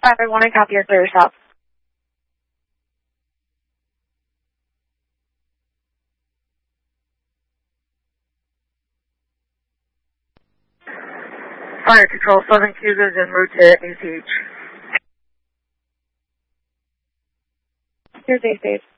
I want to copy it for yourself. Fire Control, 7 Cougars en route to ACH. Here's ACH.